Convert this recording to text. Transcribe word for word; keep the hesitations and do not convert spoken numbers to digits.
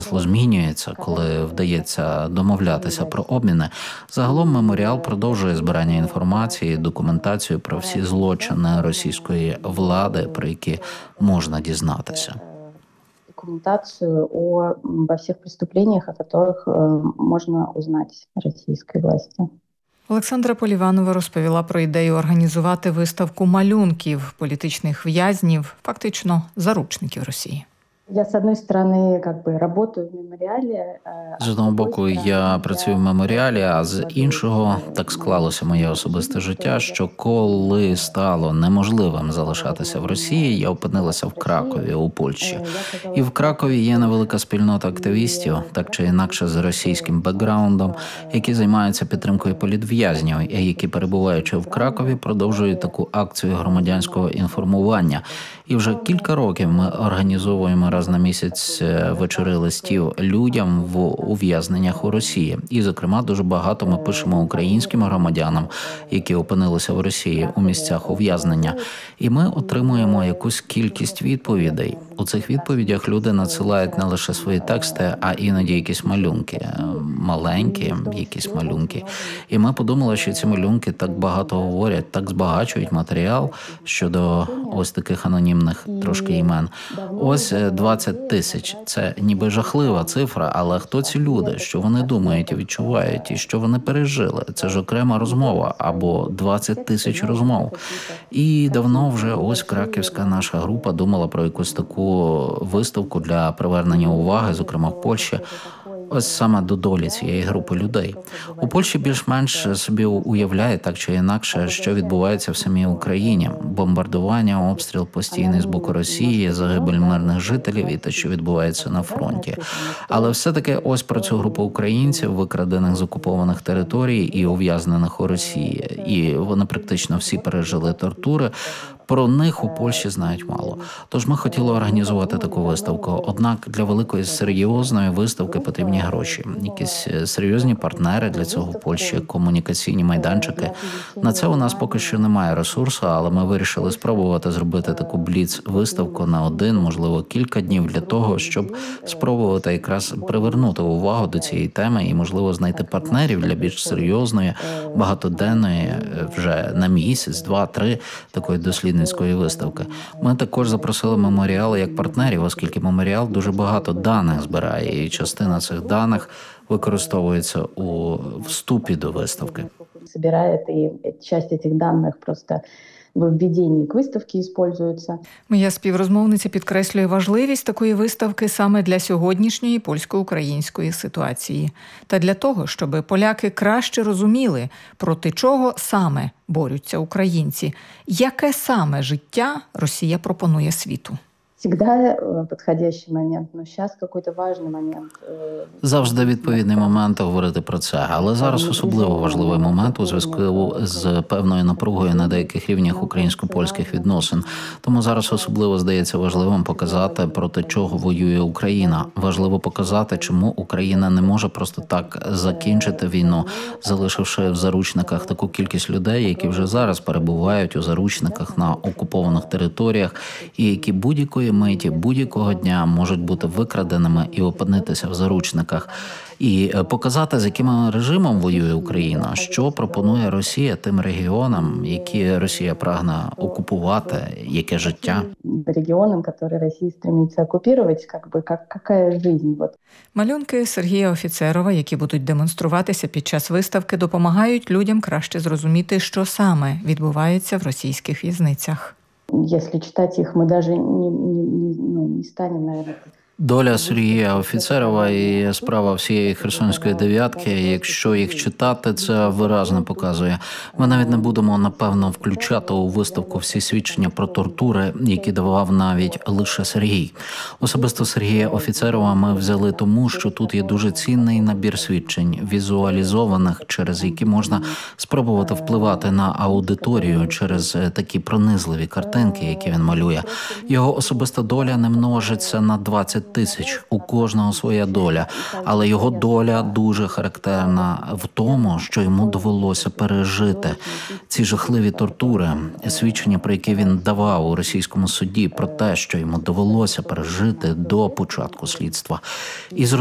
змінюється, коли вдається домовлятися про обміни. Загалом меморіал продовжує збирання інформації, документацію про всі злочини російської влади, про які можна дізнатися. Документацию о, обо всех преступлениях, о которых э, можно узнать российской власти. Олександра Поліванова розповіла про ідею організувати виставку малюнків політичних в'язнів, фактично заручників Росії. Я, з однієї сторони, как бы, работаю в меморіалі. З одного боку, я працюю в меморіалі, а з іншого, так склалося моє особисте життя, що коли стало неможливим залишатися в Росії, я опинилася в Кракові, у Польщі. І в Кракові є невелика спільнота активістів, так чи інакше з російським бекграундом, які займаються підтримкою політв'язнів, і які, перебуваючи в Кракові, продовжують таку акцію громадянського інформування. І вже кілька років ми організовуємо раз на місяць вечори листів людям в ув'язненнях у Росії. І, зокрема, дуже багато ми пишемо українським громадянам, які опинилися в Росії у місцях ув'язнення. І ми отримуємо якусь кількість відповідей. У цих відповідях люди надсилають не лише свої тексти, а іноді якісь малюнки. Маленькі якісь малюнки. І ми подумали, що ці малюнки так багато говорять, так збагачують матеріал щодо ось таких анонімних трошки імен. Ось двадцять тисяч. Це ніби жахлива цифра, але хто ці люди, що вони думають і відчувають, і що вони пережили? Це ж окрема розмова, або двадцять тисяч розмов. І давно вже ось краківська наша група думала про якусь таку виставку для привернення уваги, зокрема в Польщі, ось саме до долі цієї групи людей. У Польщі більш-менш собі уявляє так чи інакше, що відбувається в самій Україні. Бомбардування, обстріл постійний з боку Росії, загибель мирних жителів і те, що відбувається на фронті. Але все-таки ось про цю групу українців, викрадених з окупованих територій і ув'язнених у Росії. І вони практично всі пережили тортури. Про них у Польщі знають мало. Тож ми хотіли організувати таку виставку. Однак для великої серйозної виставки потрібні гроші. Якісь серйозні партнери для цього в Польщі, комунікаційні майданчики. На це у нас поки що немає ресурсу, але ми вирішили спробувати зробити таку бліц-виставку на один, можливо, кілька днів для того, щоб спробувати якраз привернути увагу до цієї теми і, можливо, знайти партнерів для більш серйозної, багатоденної, вже на місяць, два, три, такої дослідницької виставки. Ми також запросили меморіал як партнерів, оскільки меморіал дуже багато даних збирає, і частина цих даних використовується у вступі до виставки. Збирає, і частина цих даних просто в введенні к виставці використовується. Моя співрозмовниця підкреслює важливість такої виставки саме для сьогоднішньої польсько-української ситуації. Та для того, щоб поляки краще розуміли, проти чого саме борються українці, яке саме життя Росія пропонує світу. Всегда підходящий момент, але зараз якийсь важливий момент. Завжди відповідний момент говорити про це, але зараз особливо важливий момент у зв'язку з певною напругою на деяких рівнях українсько-польських відносин. Тому зараз особливо здається важливим показати, проти чого воює Україна. Важливо показати, чому Україна не може просто так закінчити війну, залишивши в заручниках таку кількість людей, які вже зараз перебувають у заручниках на окупованих територіях і які будь-якої миті, будь-якого дня можуть бути викраденими і опинитися в заручниках. І показати, з яким режимом воює Україна, що пропонує Росія тим регіонам, які Росія прагне окупувати, яке життя. Регіонам, які Росія стремиться окупувати, як би, яка життя. Вот. Малюнки Сергія Офіцерова, які будуть демонструватися під час виставки, допомагають людям краще зрозуміти, що саме відбувається в російських в'язницях. Если читать их, мы даже не, не, ну, не станем, наверное... Доля Сергія Офіцерова і справа всієї Херсонської дев'ятки, якщо їх читати, це виразно показує. Ми навіть не будемо, напевно, включати у виставку всі свідчення про тортури, які давав навіть лише Сергій. Особисто Сергія Офіцерова ми взяли тому, що тут є дуже цінний набір свідчень, візуалізованих, через які можна спробувати впливати на аудиторію через такі пронизливі картинки, які він малює. Його особиста доля не множиться на двадцять тисяч, у кожного своя доля, але його доля дуже характерна в тому, що йому довелося пережити ці жахливі тортури, свідчення, про які він давав у російському суді, про те, що йому довелося пережити до початку слідства. І